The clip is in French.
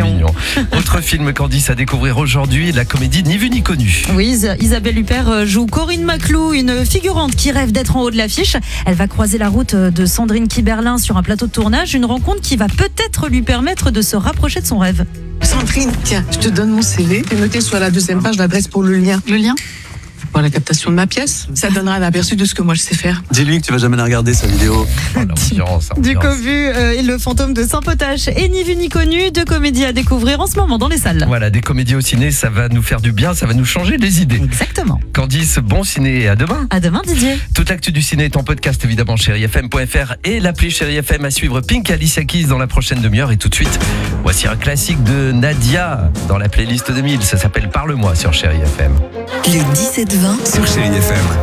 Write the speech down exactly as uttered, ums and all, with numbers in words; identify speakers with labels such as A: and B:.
A: mignon.
B: mignon. Autre film Candice à découvrir aujourd'hui, la comédie Ni vu ni connu.
A: Oui, Is- Isabelle Huppert joue Corinne Maclou, une figurante qui rêve d'être en haut de l'affiche. Elle va croiser la route de Sandrine Kiberlin sur un plateau de tournage, une rencontre qui va peut-être lui permettre de se rapprocher de son rêve.
C: Sandrine, tiens, je te donne mon C V. T'es noté sur la deuxième page l'adresse pour le lien.
D: Le lien ?
C: Pour la captation de ma pièce. Ça donnera un aperçu de ce que moi je sais faire.
E: Dis-lui que tu vas jamais la regarder sa vidéo.
B: Oh, l'ambiance,
A: Du
B: ambiance.
A: Covu euh, et le fantôme de Saint-Potache et Ni vu ni connu, deux comédies à découvrir en ce moment dans les salles.
B: Voilà, des comédies au ciné, ça va nous faire du bien, ça va nous changer les idées.
A: Exactement.
B: Candice, bon ciné et à demain.
A: À demain Didier.
B: Toute l'actu du ciné est en podcast évidemment chéri f m point f r et l'appli Chéri F M à suivre. Pink Alicia Keys dans la prochaine demi-heure et tout de suite, voici un classique de Nadia dans la playlist deux mille. Ça s'appelle Parle-moi sur Chéri F M.
F: Le dix-sept vingt
E: Sur Chéri F M.